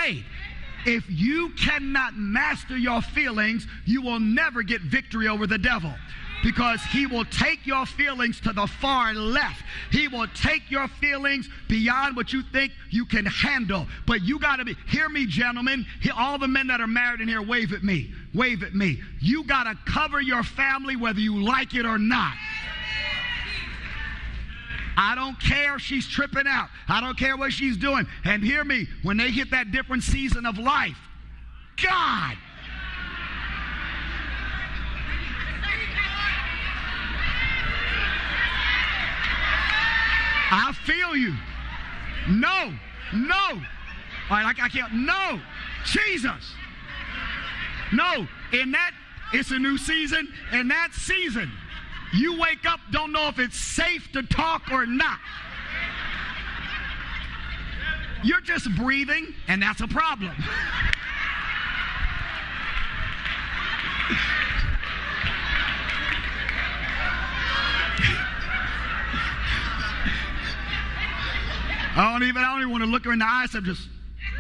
hey, if you cannot master your feelings, you will never get victory over the devil. Because he will take your feelings to the far left. He will take your feelings beyond what you think you can handle. But you got to hear me, gentlemen. All the men that are married in here, wave at me. Wave at me. You got to cover your family whether you like it or not. I don't care if she's tripping out. I don't care what she's doing. And hear me, when they hit that different season of life, God, I feel you. No. All right, I can't. No. Jesus. No. In that, it's a new season. In that season, you wake up, don't know if it's safe to talk or not. You're just breathing, and that's a problem. I don't even want to look her in the eyes. I'm just.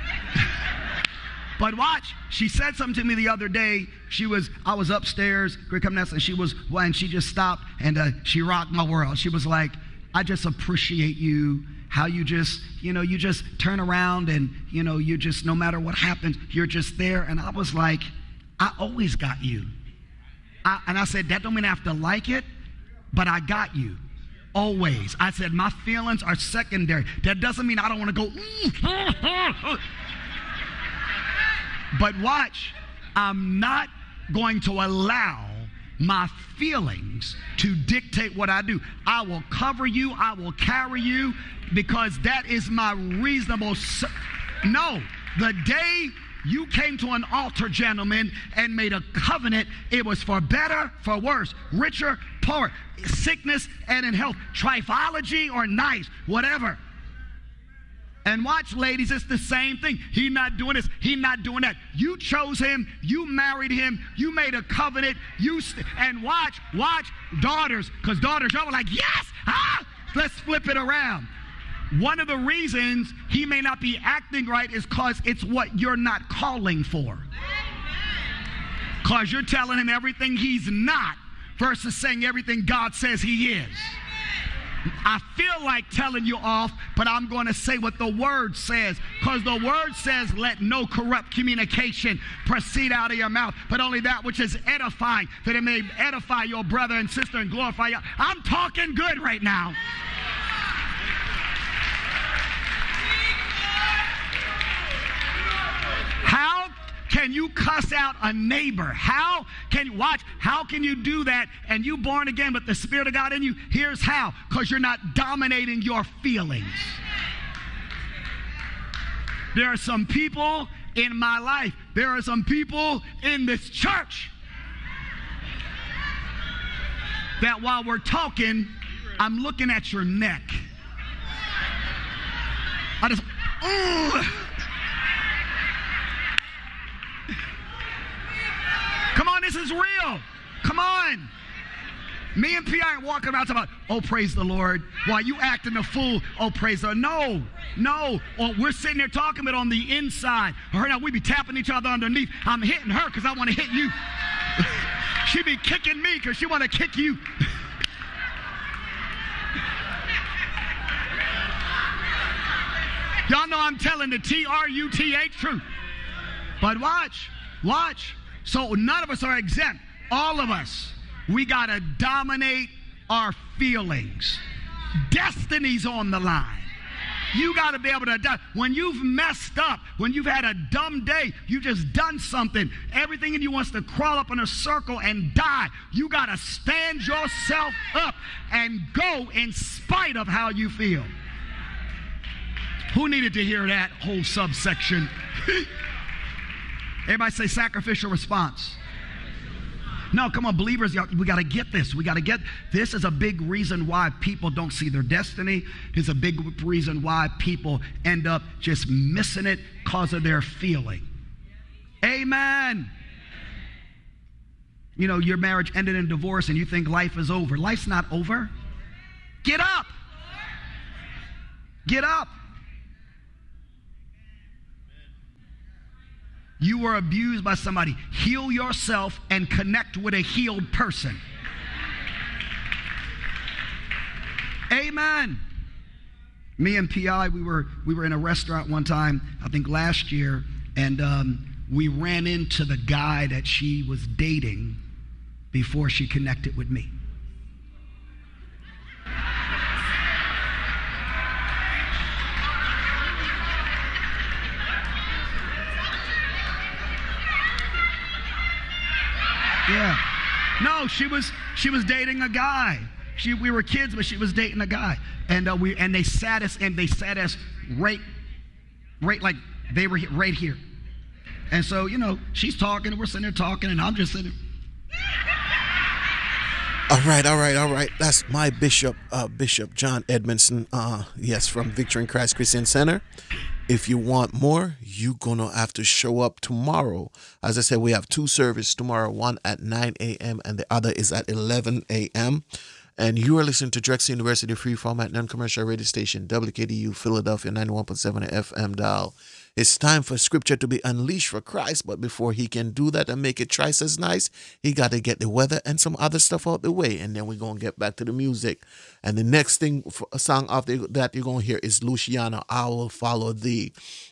But watch, she said something to me the other day. I was upstairs, Greg coming out, and she just stopped and she rocked my world. She was like, I just appreciate you, how you just turn around and, you just, no matter what happens, you're just there. And I was like, I always got you. And I said, that don't mean I have to like it, but I got you. Always. I said, my feelings are secondary. That doesn't mean I don't want to go, But watch, I'm not going to allow my feelings to dictate what I do. I will cover you. I will carry you because that is my reasonable. No, the day you came to an altar, gentlemen, and made a covenant, it was for better, for worse, richer, poorer, sickness and in health, trifology or nice, whatever. And watch, ladies, it's the same thing. He's not doing this. He's not doing that. You chose him. You married him. You made a covenant. And watch, daughters, because daughters, y'all were like, yes, let's flip it around. One of the reasons he may not be acting right is because it's what you're not calling for. Because you're telling him everything he's not versus saying everything God says he is. I feel like telling you off, but I'm going to say what the word says, because the word says, let no corrupt communication proceed out of your mouth, but only that which is edifying, that it may edify your brother and sister and glorify you. I'm talking good right now. How can you cuss out a neighbor? How can you do that and you born again but the Spirit of God in you? Here's how. Because you're not dominating your feelings. There are some people in my life. There are some people in this church that while we're talking, I'm looking at your neck. I just, come on, this is real. Come on. Me and P aren't walking around talking about, oh, praise the Lord, while you acting a fool, oh, praise the Lord. No. Or we're sitting there talking, but on the inside, her now we be tapping each other underneath. I'm hitting her because I want to hit you. She be kicking me because she want to kick you. Y'all know I'm telling the T-R-U-T-H truth. But watch. So none of us are exempt. All of us, we got to dominate our feelings. Destiny's on the line. You got to be able to, when you've messed up, when you've had a dumb day, you just done something, everything in you wants to crawl up in a circle and die. You got to stand yourself up and go in spite of how you feel. Who needed to hear that whole subsection? Everybody say sacrificial response. No, come on, believers, we got to get this. This is a big reason why people don't see their destiny. It's a big reason why people end up just missing it because of their feeling. Amen. You know, your marriage ended in divorce and you think life is over. Life's not over. Get up. Get up. You were abused by somebody. Heal yourself and connect with a healed person. Amen. Me and P.I., we were in a restaurant one time, I think last year, and we ran into the guy that she was dating before she connected with me. Yeah. No, she was dating a guy. We were kids, but she was dating a guy. And they sat us right like they were right here. And so, she's talking and we're sitting there talking and I'm just sitting there. All right. That's my Bishop John Edmondson, yes, from Victory in Christ Christian Center. If you want more, you're going to have to show up tomorrow. As I said, we have two services tomorrow, one at 9 a.m. and the other is at 11 a.m. And you are listening to Drexel University Free Format Non-Commercial Radio Station, WKDU, Philadelphia, 91.7 FM dial. It's time for Scripture to be unleashed for Christ, but before he can do that and make it twice as nice, he got to get the weather and some other stuff out the way, and then we're going to get back to the music. And the next thing, a song after that you're going to hear is Luciano, I Will Follow Thee.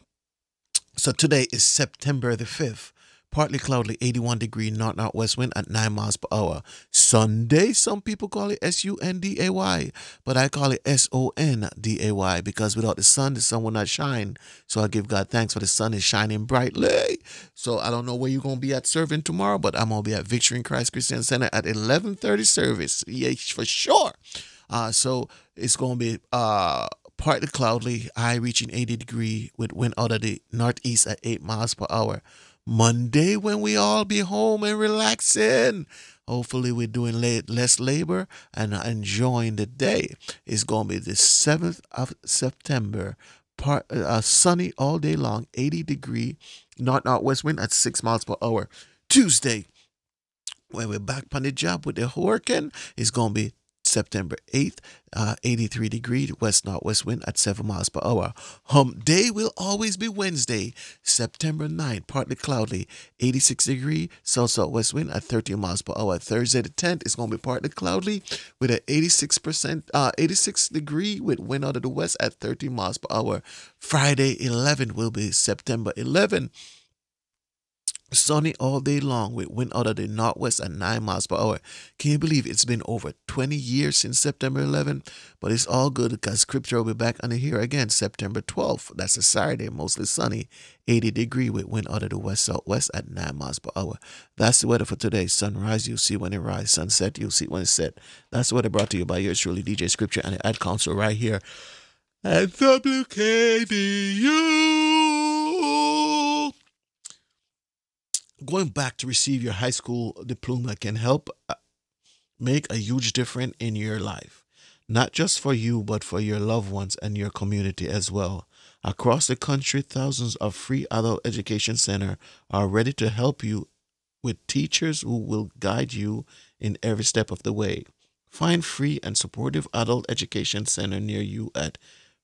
So today is September the 5th. Partly cloudy, 81 degree north-northwest wind at 9 miles per hour. Sunday, some people call it S-U-N-D-A-Y, but I call it S-O-N-D-A-Y because without the sun will not shine. So I give God thanks for the sun is shining brightly. So I don't know where you're going to be at serving tomorrow, but I'm going to be at Victory in Christ Christian Center at 11:30 service. Yeah, for sure. So it's going to be partly cloudy, high reaching 80 degree with wind out of the northeast at 8 miles per hour. Monday, when we all be home and relaxing, hopefully we're doing less labor and enjoying the day. It's going to be the 7th of September, sunny all day long, 80 degree north-northwest wind at 6 miles per hour. Tuesday, when we're back on the job with the working, it's going to be September 8th, 83 degree west-northwest wind at 7 miles per hour. Hump day will always be Wednesday, September 9th, partly cloudy, 86 degree south-southwest wind at 13 miles per hour. Thursday the 10th is going to be partly cloudy with an 86 degree with wind out of the west at 13 miles per hour. Friday 11th will be September 11th. Sunny all day long with wind out of the northwest at 9 miles per hour. Can you believe it's been over 20 years since September 11th? But it's all good because Scripture will be back on here again September 12th. That's a Saturday, mostly sunny, 80 degree with wind out of the west-southwest at 9 miles per hour. That's the weather for today. Sunrise, you'll see when it rise. Sunset, you'll see when it set. That's the weather brought to you by yours truly, DJ Scripture and the Ad Council right here at WKDU. Going back to receive your high school diploma can help make a huge difference in your life. Not just for you, but for your loved ones and your community as well. Across the country, thousands of free adult education centers are ready to help you with teachers who will guide you in every step of the way. Find free and supportive adult education center near you at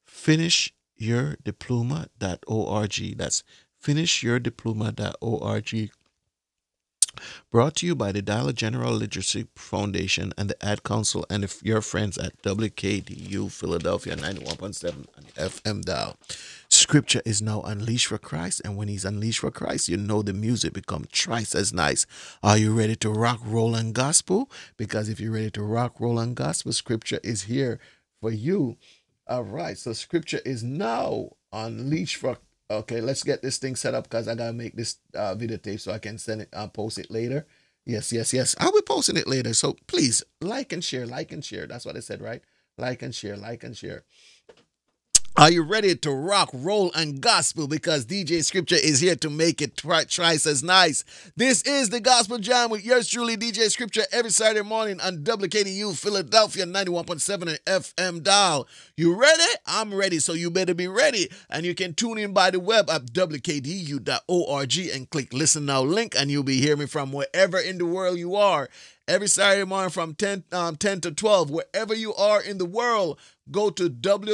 finishyourdiploma.org. That's finishyourdiploma.org. Brought to you by the Dollar General Literacy Foundation and the Ad Council and your friends at WKDU Philadelphia 91.7 FM dial. Scripture is now unleashed for Christ, and when he's unleashed for Christ, you know the music becomes twice as nice. Are you ready to rock, roll, and gospel? Because if you're ready to rock, roll, and gospel, Scripture is here for you. All right, so Scripture is now unleashed for. Okay, let's get this thing set up because I gotta make this video tape so I can send it. Post it later. Yes. I'll be posting it later. So please like and share. That's what I said, right? Like and share. Are you ready to rock, roll, and gospel? Because DJ Scripture is here to make it twice as nice. This is the Gospel Jam with yours truly, DJ Scripture, every Saturday morning on WKDU Philadelphia 91.7 FM dial. You ready? I'm ready, so you better be ready. And you can tune in by the web at wkdu.org and click Listen Now link, and you'll be hearing me from wherever in the world you are. every Saturday morning from 10 to 12. Wherever you are in the world, go to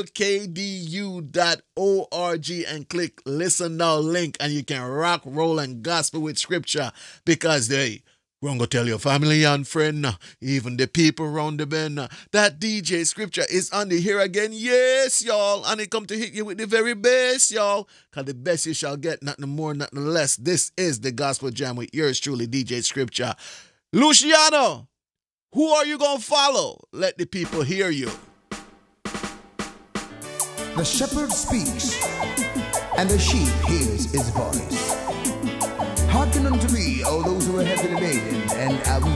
wkdu.org and click Listen Now link, and you can rock, roll, and gospel with scripture, because we're going to tell your family and friend, even the people around the bend, that DJ Scripture is on the here again. Yes, y'all. And it come to hit you with the very best, y'all. Because the best you shall get, nothing more, nothing less. This is the Gospel Jam with yours truly, DJ Scripture. Luciano, who are you going to follow? Let the people hear you. The shepherd speaks, and the sheep hears his voice. Hearken unto me, all those who are heavily laden, and I will